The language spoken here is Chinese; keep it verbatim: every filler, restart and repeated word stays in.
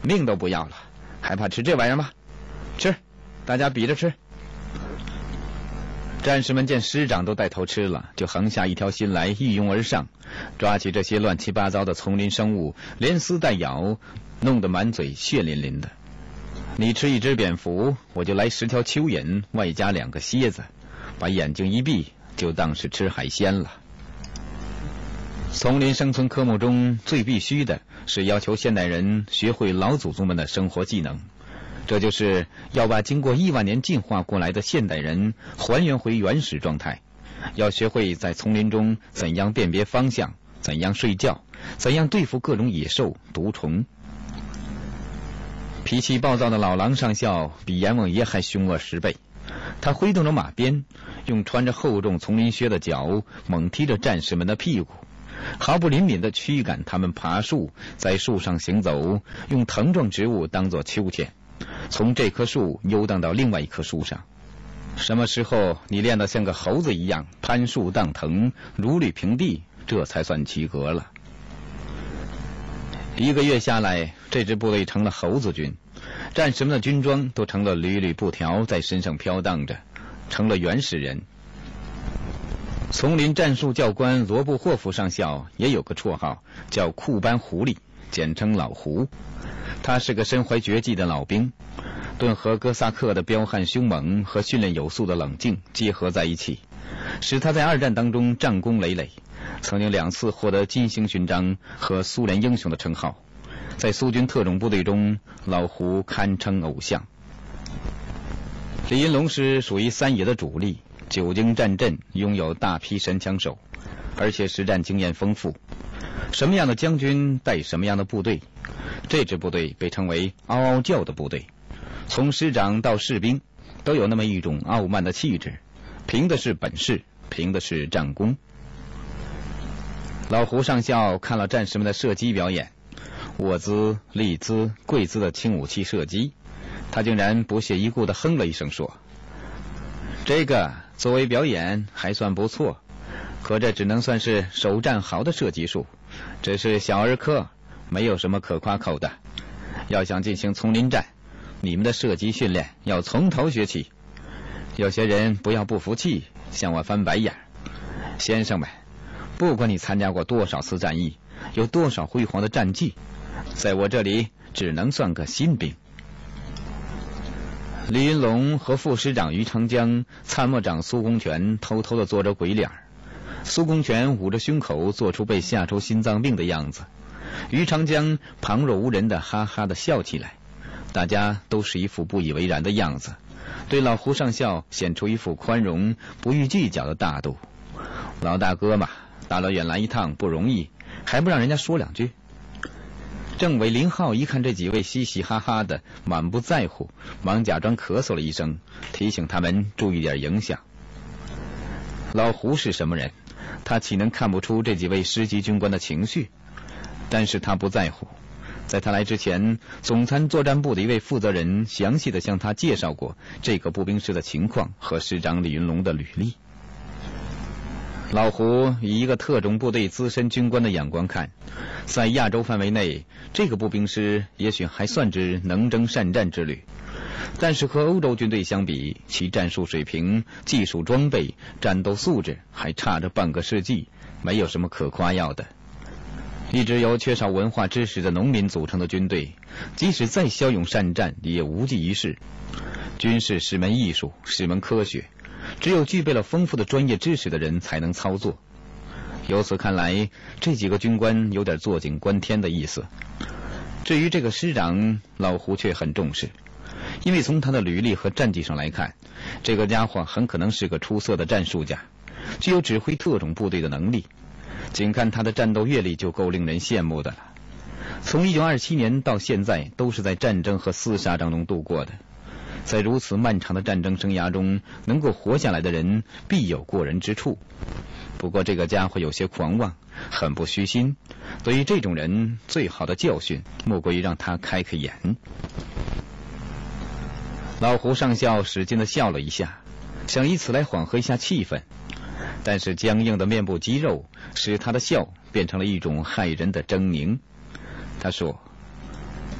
命都不要了，还怕吃这玩意儿吗？吃，大家比着吃。战士们见师长都带头吃了，就横下一条心来，一拥而上，抓起这些乱七八糟的丛林生物，连撕带咬，弄得满嘴血淋淋的。你吃一只蝙蝠，我就来十条蚯蚓，外加两个蝎子，把眼睛一闭，就当是吃海鲜了。丛林生存科目中最必须的是要求现代人学会老祖宗们的生活技能，这就是要把经过亿万年进化过来的现代人还原回原始状态，要学会在丛林中怎样辨别方向，怎样睡觉，怎样对付各种野兽毒虫。脾气暴躁的老狼上校比阎王爷还凶恶十倍，他挥动着马鞭，用穿着厚重丛林靴的脚猛踢着战士们的屁股，毫不怜悯地驱赶他们爬树，在树上行走，用藤状植物当作秋千，从这棵树游荡到另外一棵树上。什么时候你练得像个猴子一样攀树荡藤，如履平地，这才算及格了。一个月下来，这支部队成了猴子军，战士们的军装都成了缕缕布条在身上飘荡着，成了原始人。丛林战术教官罗布霍夫上校也有个绰号，叫库班狐狸，简称老胡。他是个身怀绝技的老兵，顿河哥萨克的彪悍凶猛和训练有素的冷静结合在一起，使他在二战当中战功累累，曾经两次获得金星勋章和苏联英雄的称号。在苏军特种部队中，老胡堪称偶像。李银龙是属于三野的主力，久经战阵，拥有大批神枪手，而且实战经验丰富。什么样的将军带什么样的部队，这支部队被称为嗷嗷叫的部队，从师长到士兵都有那么一种傲慢的气质，凭的是本事，凭的是战功。老胡上校看了战士们的射击表演，卧姿、立姿、跪姿的轻武器射击，他竟然不屑一顾地哼了一声说：“这个作为表演还算不错，可这只能算是首战壕的射击术，只是小儿科，没有什么可夸口的。要想进行丛林战，你们的射击训练要从头学起。有些人不要不服气，向我翻白眼。先生们，不管你参加过多少次战役，有多少辉煌的战绩，在我这里只能算个新兵。”李云龙和副师长于长江、参谋长苏公权偷偷地做着鬼脸，苏公权捂着胸口做出被吓出心脏病的样子，于长江旁若无人地哈哈地笑起来，大家都是一副不以为然的样子，对老胡上校显出一副宽容不予计较的大度。老大哥嘛，大老远来一趟不容易，还不让人家说两句。政委林浩一看这几位嘻嘻哈哈的，满不在乎，忙假装咳嗽了一声，提醒他们注意点影响。老胡是什么人？他岂能看不出这几位师级军官的情绪？但是他不在乎。在他来之前，总参作战部的一位负责人详细地向他介绍过这个步兵师的情况和师长李云龙的履历。老胡以一个特种部队资深军官的眼光看，在亚洲范围内，这个步兵师也许还算之能征善战之旅，但是和欧洲军队相比，其战术水平、技术装备、战斗素质还差着半个世纪，没有什么可夸耀的。一支由缺少文化知识的农民组成的军队，即使再骁勇善战，也无济于事。军事是门艺术，是门科学，只有具备了丰富的专业知识的人才能操作。由此看来，这几个军官有点坐井观天的意思。至于这个师长，老胡却很重视，因为从他的履历和战绩上来看，这个家伙很可能是个出色的战术家，具有指挥特种部队的能力。仅看他的战斗阅历就够令人羡慕的了。从一九二七年到现在，都是在战争和厮杀当中度过的。在如此漫长的战争生涯中，能够活下来的人必有过人之处。不过这个家伙有些狂妄，很不虚心，对于这种人，最好的教训莫过于让他开开眼。老胡上校使劲地笑了一下，想以此来缓和一下气氛，但是僵硬的面部肌肉使他的笑变成了一种骇人的狰狞。他说：“